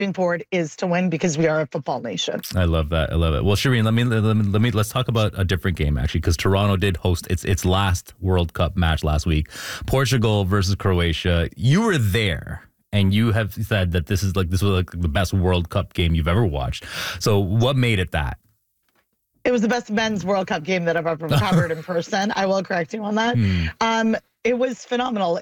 moving forward is to win because we are a football nation. I love that. I love it. Well, Shireen, let's talk about a different game actually, because Toronto did host its last World Cup match last week, Portugal versus Croatia. You were there. And you have said that this was like the best World Cup game you've ever watched. So what made it that? It was the best men's World Cup game that I've ever covered in person. I will correct you on that. It was phenomenal.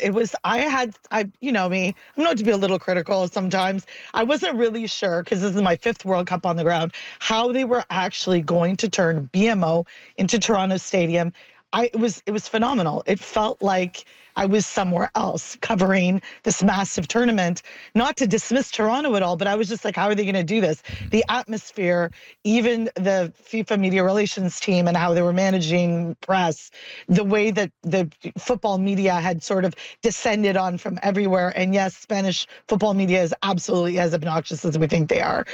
You know me, I'm known to be a little critical sometimes. I wasn't really sure, because this is my 5th World Cup on the ground, how they were actually going to turn BMO into Toronto Stadium. It was phenomenal. It felt like I was somewhere else covering this massive tournament. Not to dismiss Toronto at all, but I was just like, how are they going to do this? The atmosphere, even the FIFA media relations team and how they were managing press, the way that the football media had sort of descended on from everywhere. And yes, Spanish football media is absolutely as obnoxious as we think they are.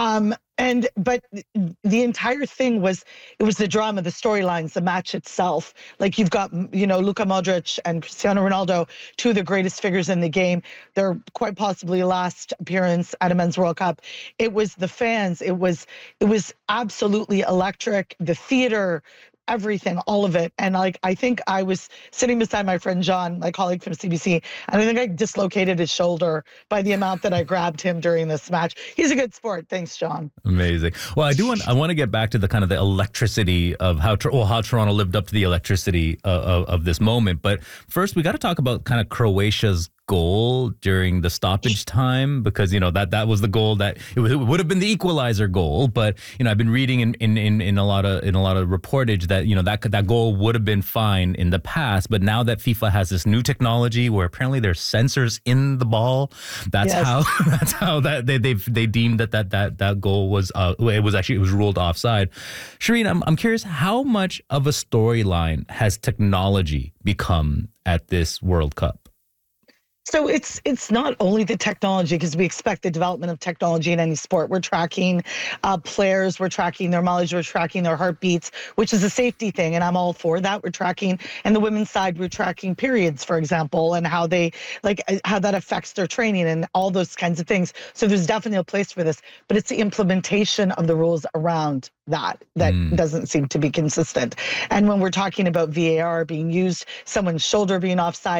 But the entire thing was the drama, the storylines, the match itself. Like, you've got, Luka Modric and Cristiano Ronaldo, 2 of the greatest figures in the game. Their quite possibly last appearance at a men's World Cup. It was the fans. It was absolutely electric. The theater, everything, all of it. And I think I was sitting beside my friend John, my colleague from CBC, and I think I dislocated his shoulder by the amount that I grabbed him during this match. He's a good sport. Thanks, John. Amazing. Well, I want to get back to the kind of the electricity of how Toronto lived up to the electricity of this moment. But first, we got to talk about kind of Croatia's goal during the stoppage time, because that was the goal that it would have been the equalizer goal. But I've been reading in a lot of reportage that that goal would have been fine in the past, but now that FIFA has this new technology where apparently there's sensors in the ball, that's how they deemed that goal was it was ruled offside. Shireen, I'm curious, how much of a storyline has technology become at this World Cup? So it's not only the technology, because we expect the development of technology in any sport. We're tracking players, we're tracking their mileage, we're tracking their heartbeats, which is a safety thing, and I'm all for that. We're tracking, and the women's side, we're tracking periods, for example, and how that affects their training and all those kinds of things. So there's definitely a place for this, but it's the implementation of the rules around that doesn't seem to be consistent. And when we're talking about VAR being used, someone's shoulder being offside,